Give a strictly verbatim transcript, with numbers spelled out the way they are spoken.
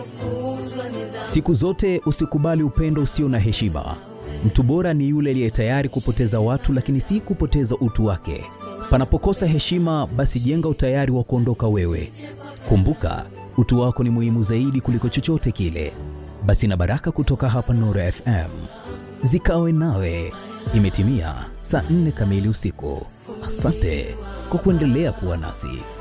Siku zote usikubali upendo usio na heshima. Mtu bora ni yule aliye tayari kupoteza watu lakini si kupoteza utu wake. Panapokosa heshima, basi jenga utayari wa kuondoka wewe. Kumbuka, utu wako ni muhimu zaidi kuliko chochote kile. Basi na baraka kutoka hapa Nuru F M zikawe nawe. Imetimia saa nne kamili usiku. Asante kwa kuendelea kuwa nasi.